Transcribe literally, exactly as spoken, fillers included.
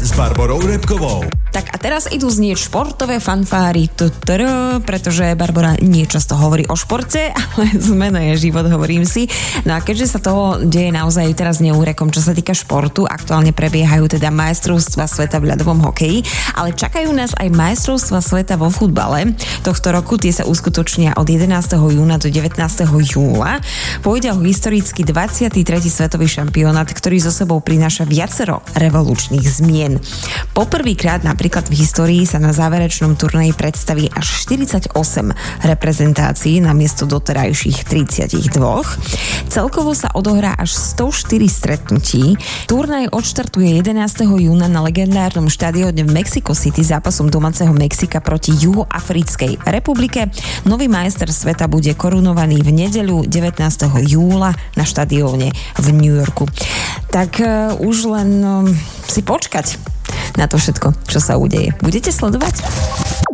s Barborou Repkovou. Tak a teraz idú znieť športové fanfáry, tuturu, pretože Barbora niečasto hovorí o športe, ale zmena je život, hovorím si. No a keďže sa toho deje naozaj teraz neúrekom, čo sa týka športu, aktuálne prebiehajú teda majstrovstvá sveta v ľadovom hokeji, ale čakajú nás aj majstrovstvá sveta vo futbale. Tohto roku tie sa uskutočnia od jedenásteho júna do devätnásteho júla. Pôjde o historicky dvadsiaty tretí svetový šampionát, ktorý so sebou prináša viacero revolučných zmien. Poprvýkrát napríklad v histórii sa na záverečnom turnaji predstaví až štyridsaťosem reprezentácií namiesto doterajších tridsaťdva. Celkovo sa odohrá až stoštyri stretnutí. Turnaj odštartuje jedenásteho júna na legendárnom štadióne v Mexico City zápasom domáceho Mexika proti Juhoafrickej republike. Nový majster sveta bude korunovaný v nedeľu devätnásteho júla na štadióne v New Yorku. Tak uh, už len um, si počkať na to všetko, čo sa udeje. Budete sledovať?